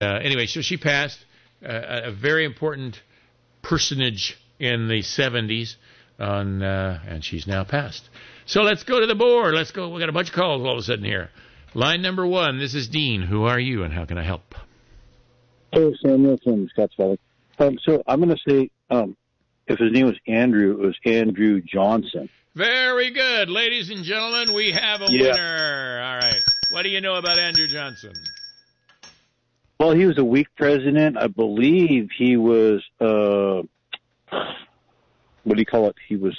Anyway, so she passed, a very important personage in the 70s, and she's now passed. So let's go to the board. Let's go. We got a bunch of calls all of a sudden here. Line number 1, this is Dean. Who are you, and how can I help? Hey, Samuel from Scotts Valley. So I'm going to say, if his name was Andrew, it was Andrew Johnson. Very good. Ladies and gentlemen, we have a winner. All right. What do you know about Andrew Johnson? Well, he was a weak president. I believe he was, what do you call it? He was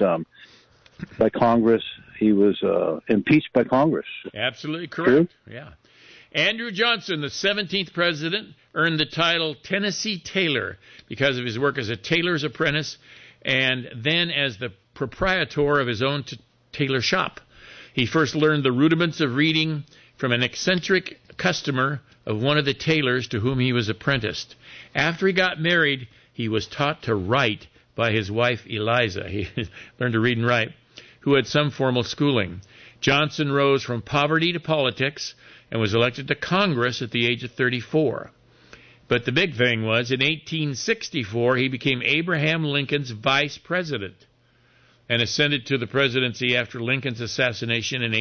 by Congress. He was impeached by Congress. Absolutely correct. True? Yeah. Andrew Johnson, the 17th president, earned the title Tennessee Tailor because of his work as a tailor's apprentice and then as the proprietor of his own tailor shop. He first learned the rudiments of reading from an eccentric customer of one of the tailors to whom he was apprenticed. After he got married, he was taught to write by his wife, Eliza. He learned to read and write, who had some formal schooling. Johnson rose from poverty to politics and was elected to Congress at the age of 34. But the big thing was, in 1864, he became Abraham Lincoln's vice president and ascended to the presidency after Lincoln's assassination in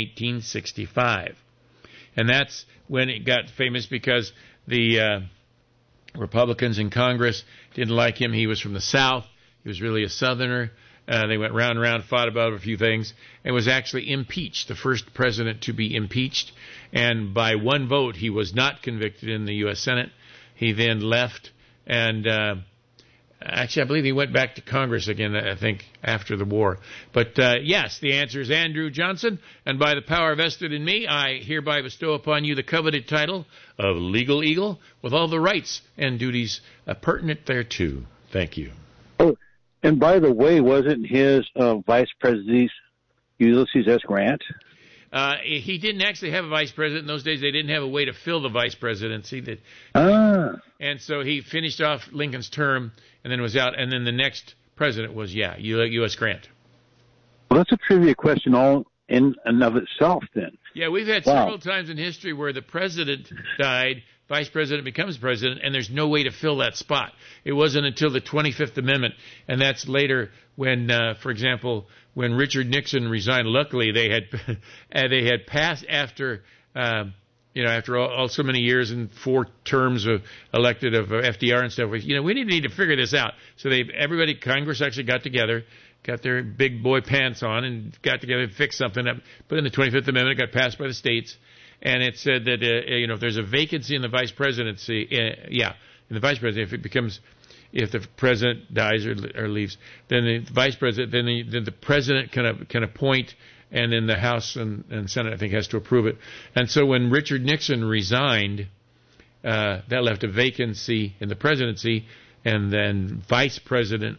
1865. And that's when it got famous because the Republicans in Congress didn't like him. He was from the South. He was really a Southerner. They went round and round, fought about a few things, and was actually impeached, the first president to be impeached. And by one vote, he was not convicted in the U.S. Senate. He then left, and actually, I believe he went back to Congress again, I think, after the war. But yes, the answer is Andrew Johnson, and by the power vested in me, I hereby bestow upon you the coveted title of Legal Eagle with all the rights and duties pertinent thereto. Thank you. Oh, and by the way, wasn't his vice president Ulysses S. Grant? He didn't actually have a vice president. In those days, they didn't have a way to fill the vice presidency. And so he finished off Lincoln's term and then was out. And then the next president was, U.S. Grant. Well, that's a trivia question all in and of itself then. Yeah, we've had several times in history where the president died, vice president becomes president, and there's no way to fill that spot. It wasn't until the 25th Amendment, and that's later when, for example, when Richard Nixon resigned. Luckily, they had passed after after all so many years and 4 terms of elected of FDR and stuff. We need to figure this out. So Congress actually got together, got their big boy pants on, and got together to fix something up. Put in the 25th Amendment, it got passed by the states, and it said that if there's a vacancy in the vice presidency, in the vice presidency, if the president dies or leaves, then the vice president, then the president can appoint, and then the House and Senate, I think, has to approve it. And so when Richard Nixon resigned, that left a vacancy in the presidency, and then Vice President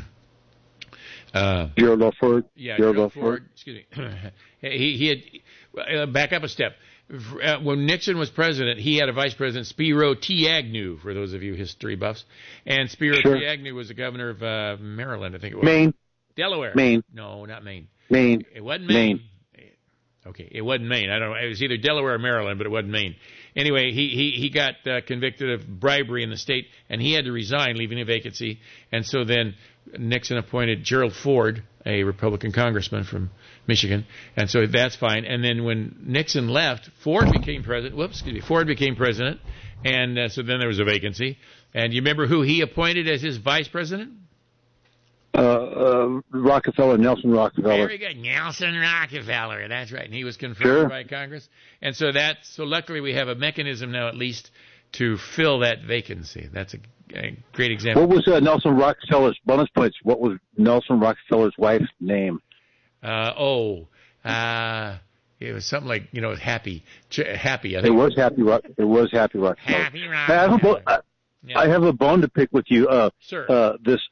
Gerald Ford. Yeah, Gerald Ford. Excuse me. He had back up a step. When Nixon was president, he had a vice president, Spiro T. Agnew, for those of you history buffs. And Spiro T. Agnew was the governor of Maryland, I think it was. Maine. Delaware. Maine. No, not Maine. Maine. It wasn't Maine. Okay, it wasn't Maine. I don't know. It was either Delaware or Maryland, but it wasn't Maine. Anyway, he got convicted of bribery in the state, and he had to resign, leaving a vacancy. And so then Nixon appointed Gerald Ford, a Republican congressman from Michigan, and so that's fine. And then when Nixon left, Ford became president. And so then there was a vacancy. And you remember who he appointed as his vice president? Rockefeller, Nelson Rockefeller. Very good, Nelson Rockefeller. That's right. And he was confirmed by Congress. And so luckily we have a mechanism now, at least, to fill that vacancy. That's a great example. What was Nelson Rockefeller's bonus points? What was Nelson Rockefeller's wife's name? It was something like Happy. Happy. I think it was Happy Rockefeller. Happy Rockefeller. I have a bone to pick with you. Sir.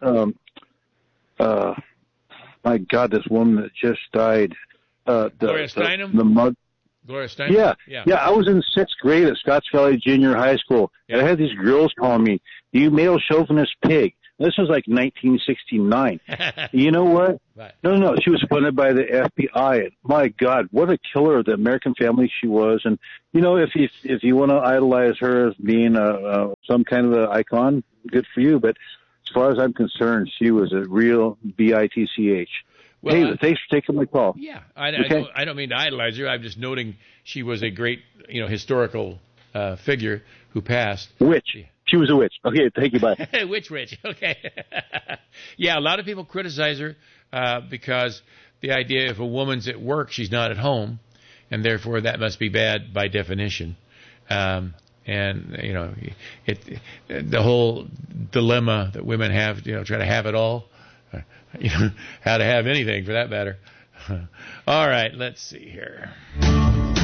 My God, this woman that just died. Gloria Steinem? Gloria Steinem? Yeah. I was in 6th grade at Scotts Valley Junior High School. And I had these girls calling me, "You male chauvinist pig." This was like 1969. You know what? Right. No. She was funded by the FBI. And my God, what a killer of the American family she was. And, you know, if you want to idolize her as being some kind of an icon, good for you. But as far as I'm concerned, she was a real bitch. Well, hey, thanks for taking my call. Yeah, I don't mean to idolize her. I'm just noting she was a great, historical figure who passed. Witch. She was a witch. Okay, thank you. Bye. Witch. Okay. Yeah, a lot of people criticize her because the idea if a woman's at work, she's not at home, and therefore that must be bad by definition. And the whole dilemma that women have, try to have it all, how to have anything for that matter. All right, let's see here.